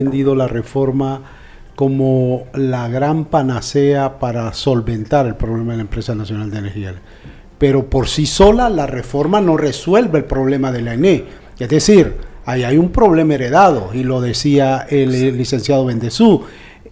Vendido la reforma como la gran panacea para solventar el problema de la Empresa Nacional de Energía. Pero por sí sola la reforma no resuelve el problema de la ENE. Es decir, ahí hay un problema heredado, y lo decía el licenciado Bendezú.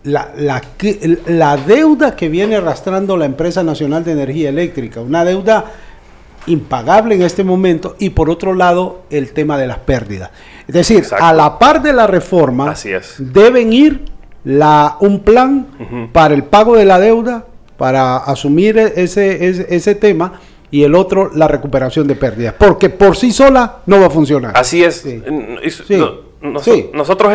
La deuda que viene arrastrando la Empresa Nacional de Energía Eléctrica, una deuda impagable en este momento, y por otro lado el tema de las pérdidas. Es decir, exacto, a la par de la reforma deben ir un plan para el pago de la deuda, para asumir ese tema, y el otro la recuperación de pérdidas, porque por sí sola no va a funcionar. Así es. Nosotros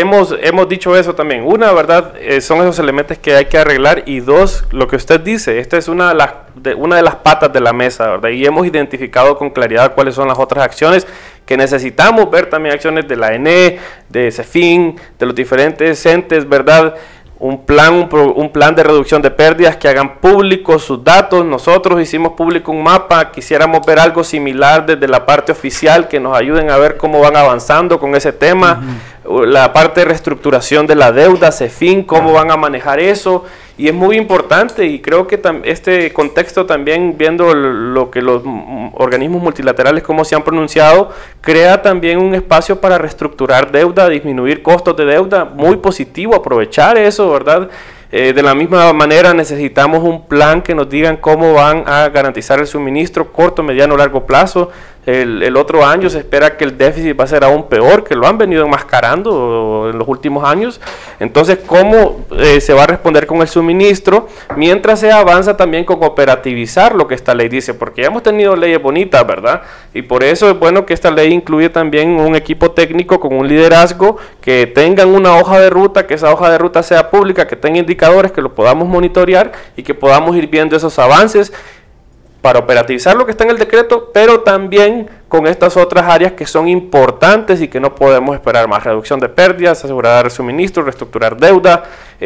hemos dicho eso también. Una, ¿verdad? Son esos elementos que hay que arreglar, y dos, lo que usted dice, esta es una de las patas de la mesa, ¿verdad? Y hemos identificado con claridad cuáles son las otras acciones que necesitamos ver, también acciones de la ENE, de CEFIN, de los diferentes entes, ¿verdad? Un plan de reducción de pérdidas que hagan públicos sus datos. Nosotros hicimos público un mapa, quisiéramos ver algo similar desde la parte oficial, que nos ayuden a ver cómo van avanzando con ese tema. La parte de reestructuración de la deuda, CEFIN, cómo van a manejar eso. Y es muy importante, y creo que este contexto también, viendo lo que los organismos multilaterales cómo se han pronunciado, crea también un espacio para reestructurar deuda, disminuir costos de deuda, muy positivo, aprovechar eso, ¿verdad? De la misma manera necesitamos un plan que nos digan cómo van a garantizar el suministro corto, mediano, largo plazo. El otro año se espera que el déficit va a ser aún peor, que lo han venido enmascarando en los últimos años. Entonces, ¿cómo se va a responder con el suministro? Mientras se avanza también con operativizar lo que esta ley dice, porque ya hemos tenido leyes bonitas, ¿verdad? Y por eso es bueno que esta ley incluye también un equipo técnico con un liderazgo, que tengan una hoja de ruta, que esa hoja de ruta sea pública, que tenga indicadores, que lo podamos monitorear y que podamos ir viendo esos avances para operativizar lo que está en el decreto, pero también con estas otras áreas que son importantes y que no podemos esperar más: reducción de pérdidas, asegurar el suministro, reestructurar deuda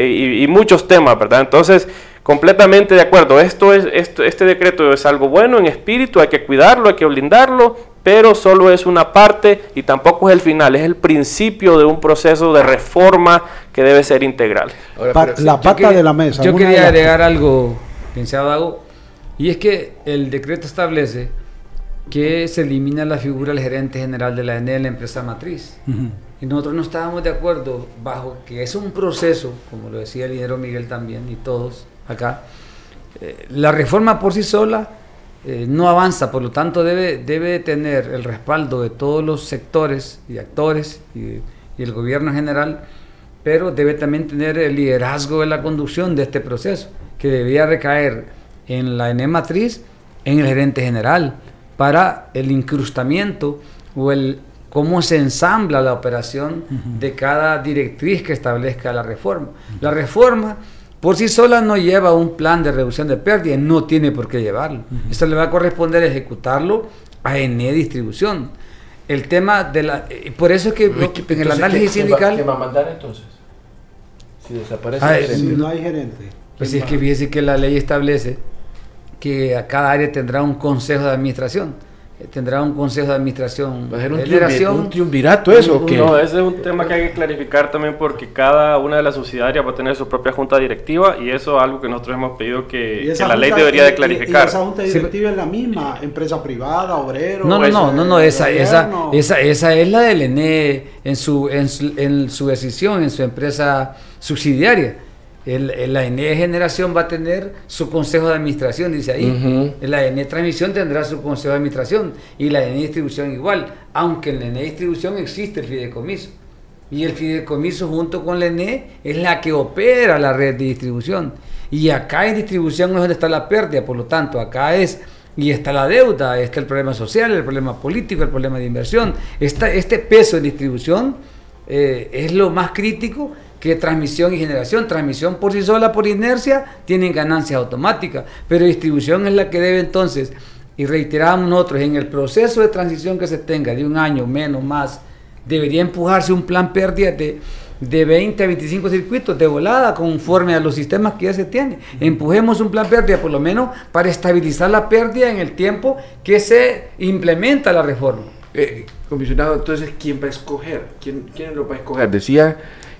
y muchos temas, ¿verdad? Entonces, completamente de acuerdo. Este decreto es algo bueno en espíritu, hay que cuidarlo, hay que blindarlo, pero solo es una parte y tampoco es el final, es el principio de un proceso de reforma que debe ser integral. Ahora, la pata de la mesa. Yo quería agregar algo, licenciado Dago, y es que el decreto establece que se elimina la figura del gerente general de la ENE en la empresa matriz. Y nosotros no estábamos de acuerdo, bajo que es un proceso, como lo decía el ingeniero Miguel también, y todos acá. La reforma por sí sola no avanza, por lo tanto debe tener el respaldo de todos los sectores y actores y el gobierno en general, pero debe también tener el liderazgo de la conducción de este proceso, que debía recaer en la ENE matriz, en el gerente general, para el incrustamiento o cómo se ensambla la operación de cada directriz que establezca la reforma. La reforma por sí sola no lleva un plan de reducción de pérdidas, no tiene por qué llevarlo. Esto le va a corresponder ejecutarlo a ENE Distribución. El tema de por eso es que en el análisis sindical... ¿Qué va a mandar entonces? Si desaparece si no hay gerente. Pues es que fíjese que la ley establece que a cada área tendrá un consejo de administración. Tendrá un consejo de administración. ¿Va a ser un triunvirato eso? No, ese es un tema que hay que clarificar también, porque cada una de las subsidiarias va a tener su propia junta directiva, y eso es algo que nosotros hemos pedido que la ley debería de clarificar. ¿Y esa junta directiva es la misma? ¿Empresa privada, obrero? No, esa es la del ENE en su decisión, en su empresa subsidiaria. La ENE Generación va a tener su consejo de administración, dice ahí. La ENE Transmisión tendrá su consejo de administración, y la ENE Distribución igual, aunque en la ENE Distribución existe el fideicomiso, y el fideicomiso junto con la ENE es la que opera la red de distribución, y acá en distribución es donde está la pérdida. Por lo tanto, acá y está la deuda, está el problema social, el problema político, el problema de inversión. Este peso en distribución es lo más crítico que transmisión y generación. Transmisión por sí sola, por inercia, tienen ganancias automáticas, pero distribución es la que debe entonces, y reiteramos nosotros, en el proceso de transición que se tenga, de un año, menos, más, debería empujarse un plan pérdida de 20 a 25 circuitos de volada, conforme a los sistemas que ya se tienen. Empujemos un plan pérdida, por lo menos, para estabilizar la pérdida en el tiempo que se implementa la reforma. Comisionado, entonces, ¿quién va a escoger? ¿Quién lo va a escoger? Decía